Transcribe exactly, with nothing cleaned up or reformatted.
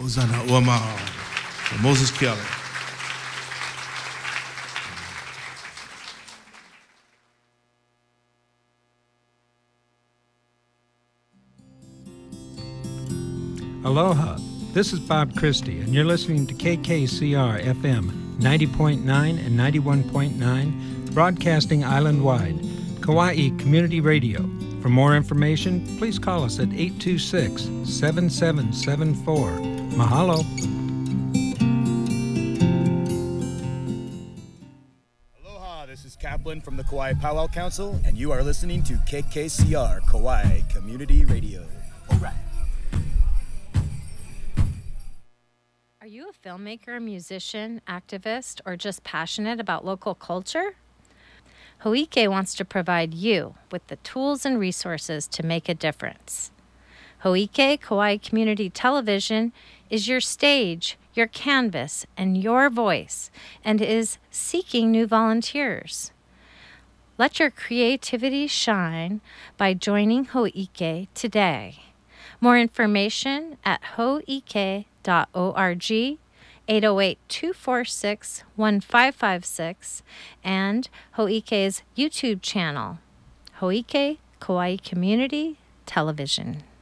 Hosanna Uamao. Moses Kelly. Aloha, this is Bob Christie, and you're listening to K K C R F M ninety point nine and ninety-one point nine, broadcasting island-wide, Kauai Community Radio. For more information, please call us at eight two six, seven seven seven four. Mahalo. Aloha, this is Kaplan from the Kauai Powwow Council, and you are listening to K K C R Kauai Community Radio. All right. Are you a filmmaker, musician, activist, or just passionate about local culture? Ho'ike wants to provide you with the tools and resources to make a difference. Ho'ike Kauai Community Television is your stage, your canvas, and your voice, and is seeking new volunteers. Let your creativity shine by joining Ho'ike today. More information at ho'ike dot org, eight oh eight, two four six, one five five six, and Ho'ike's YouTube channel, Ho'ike Kauai Community Television.